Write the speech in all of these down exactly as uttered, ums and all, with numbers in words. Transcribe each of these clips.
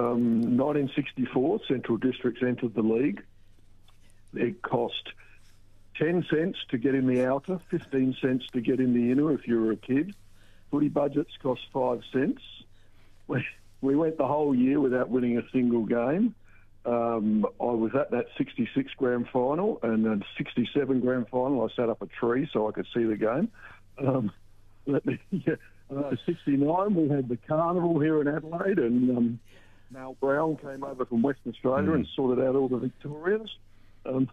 Um, nineteen sixty-four, Central Districts entered the league. It cost ten cents to get in the outer, fifteen cents to get in the inner if you were a kid. Footy budgets cost five cents. We, we went the whole year without winning a single game. Um, I was at that sixty-six grand final, and then sixty-seven grand final I sat up a tree so I could see the game. Um, let me, yeah, uh, sixty-nine we had the carnival here in Adelaide, and um, Mal Brown came over from Western Australia mm. and sorted out all the Victorians. Um,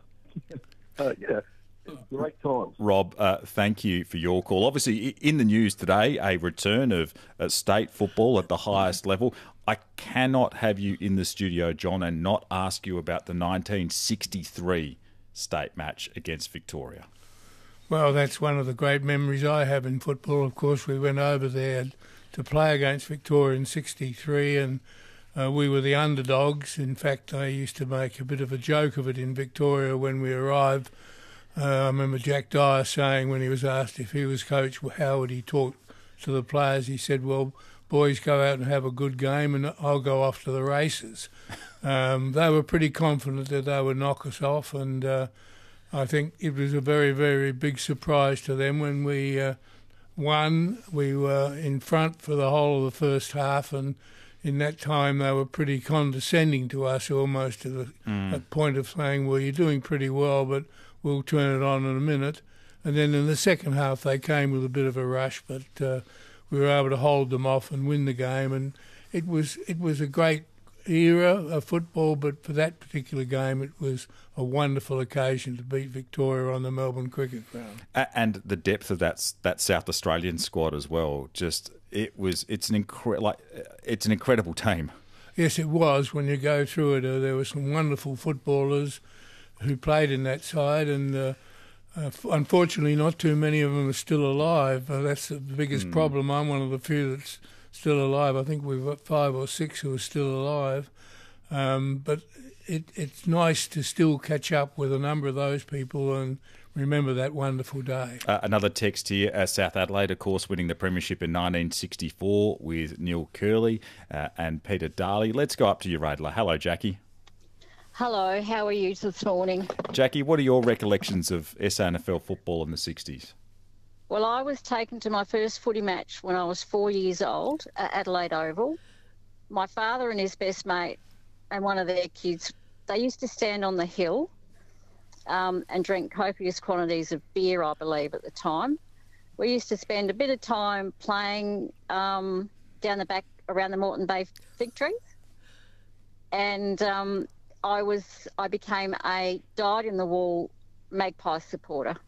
uh, yeah, great times. Rob, uh, thank you for your call. Obviously, in the news today, a return of uh, state football at the highest level. I cannot have you in the studio, John, and not ask you about the nineteen sixty-three state match against Victoria. Well, that's one of the great memories I have in football. Of course, we went over there to play against Victoria in sixty-three, and uh, we were the underdogs. In fact, I used to make a bit of a joke of it in Victoria when we arrived. Uh, I remember Jack Dyer saying when he was asked if he was coach, how would he talk to the players? He said, well, boys, go out and have a good game and I'll go off to the races. Um, they were pretty confident that they would knock us off, and uh, I think it was a very, very big surprise to them when we uh, won. We were in front for the whole of the first half, and in that time they were pretty condescending to us, almost to the mm. at point of saying, well, you're doing pretty well, but we'll turn it on in a minute. And then in the second half they came with a bit of a rush, but uh, we were able to hold them off and win the game. And it was it was a great era of football, but for that particular game it was a wonderful occasion to beat Victoria on the Melbourne Cricket Ground. And the depth of that that South Australian squad as well. Just it was it's an incre- like it's an incredible team. Yes, it was. When you go through it, uh, there were some wonderful footballers who played in that side, and uh, uh, unfortunately not too many of them are still alive. Uh, that's the biggest mm. problem. I'm one of the few that's still alive. I think we've got five or six who are still alive. Um, but it, it's nice to still catch up with a number of those people and remember that wonderful day. Uh, another text here, uh, South Adelaide, of course, winning the premiership in nineteen sixty-four with Neil Curley uh, and Peter Darley. Let's go up to you, Radler. Hello, Jackie. Hello, how are you this morning? Jackie, what are your recollections of S A N F L football in the sixties? Well, I was taken to my first footy match when I was four years old at Adelaide Oval. My father and his best mate and one of their kids, they used to stand on the hill um, and drink copious quantities of beer, I believe, at the time. We used to spend a bit of time playing um, down the back around the Moreton Bay fig trees. And um, I was, I became a dyed-in-the-wall Magpie supporter.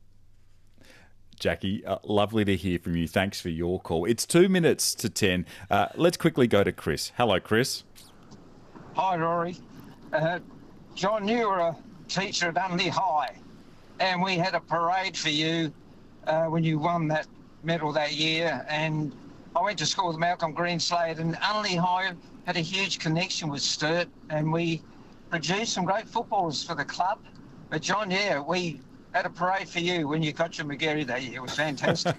Jackie, uh, lovely to hear from you. Thanks for your call. It's two minutes to ten. Uh, let's quickly go to Chris. Hello, Chris. Hi, Rory. Uh, John, you were a teacher at Unley High, and we had a parade for you uh, when you won that medal that year. And I went to school with Malcolm Greenslade, and Unley High had a huge connection with Sturt, and we produced some great footballers for the club. But John, yeah, we had a parade for you when you got your McGarry that year. It was fantastic.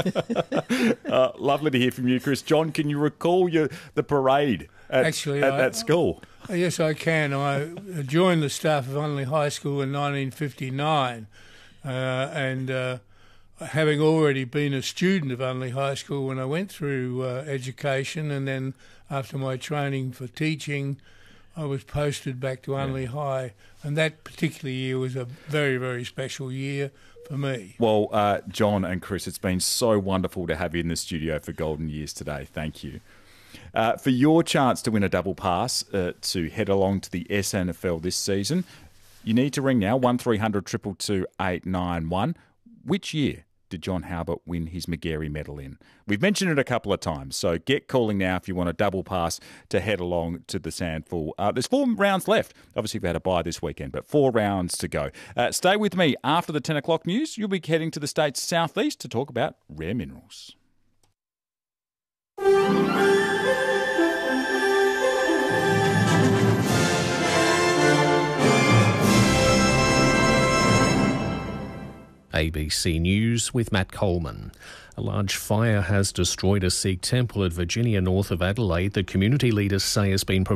uh, lovely to hear from you, Chris. John, can you recall your the parade at, Actually, at I, that school? Yes, I can. I joined the staff of Unley High School in nineteen fifty-nine, uh, and uh, having already been a student of Unley High School when I went through uh, education, and then after my training for teaching, I was posted back to Unley yeah. High, and that particular year was a very, very special year for me. Well, uh, John and Chris, it's been so wonderful to have you in the studio for Golden Years today. Thank you. Uh, for your chance to win a double pass uh, to head along to the S A N F L this season, you need to ring now, one three hundred two two two eight nine one. Which year did John Halbert win his McGarry medal in? We've mentioned it a couple of times, so get calling now if you want a double pass to head along to the Sandful. Uh, there's four rounds left. Obviously, we've had a bye this weekend, but four rounds to go. Uh, stay with me after the ten o'clock news. You'll be heading to the state's southeast to talk about rare minerals. A B C News with Matt Coleman. A large fire has destroyed a Sikh temple at Virginia north of Adelaide that community leaders say has been